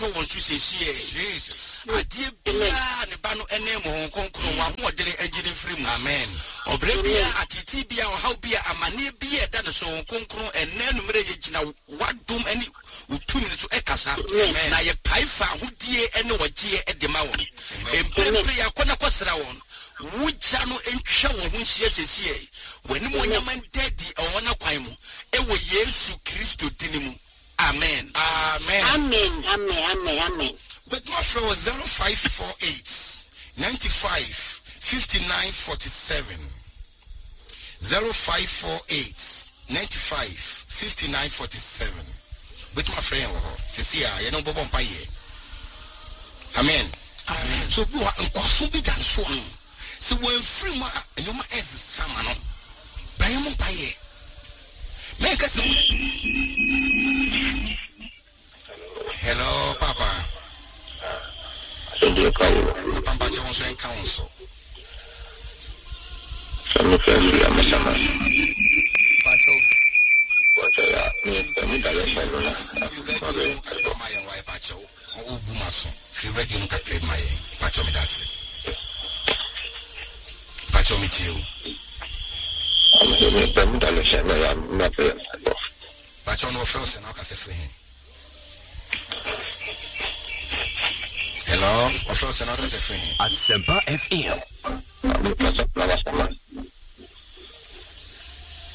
won su sesiye Jesus adie bia ne ba no ene mo konkron wa ho odere agire free mu amen obre bia atiti bia o how bia amane bia da ne so konkron ene numere ye gina wadom ani utumi so ekasa na ye paifa hodie ene wagye e de ma won empere ya kona kwasra won wuja no entwa wo ho hie sesiye wani mo nyaman dedi e wona kwan mu e wo Yesu Kristo dinimu. Amen. Amen. Amen. Amen. Amen. Amen. But my friend was 0548 95 59 47. 0548 95 59 47. But my friend, Cecilia, you know, Bobo Paye. Amen. Amen. So, you are in than so. So, when free ma, and you might ask someone, Brian Paye. Make us. Hello, Papa. Papa Johnson Council. Some family, I'm a summer. Hello, what's another thing? Asempa FM.